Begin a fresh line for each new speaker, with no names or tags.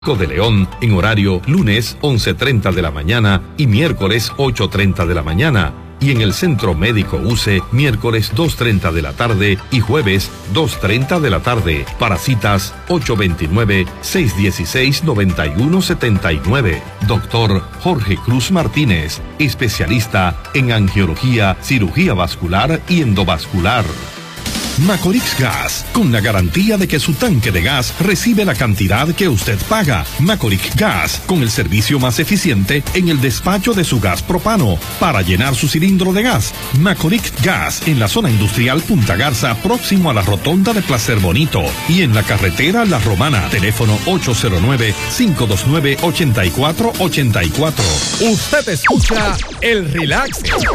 de León en horario lunes 11:30 de la mañana y miércoles 8:30 de la mañana. Y en el Centro Médico UCE, miércoles 2:30 de la tarde y jueves 2:30 de la tarde. Para citas 829-616-9179. Doctor Jorge Cruz Martínez, especialista en angiología, cirugía vascular y endovascular. Macorix Gas, con la garantía de que su tanque de gas recibe la cantidad que usted paga. Macorix Gas, con el servicio más eficiente en el despacho de su gas propano para llenar su cilindro de gas. Macorix Gas, en la zona industrial Punta Garza, próximo a la rotonda de Placer Bonito, y en la carretera La Romana. Teléfono 809-529-8484.
Usted escucha El Relax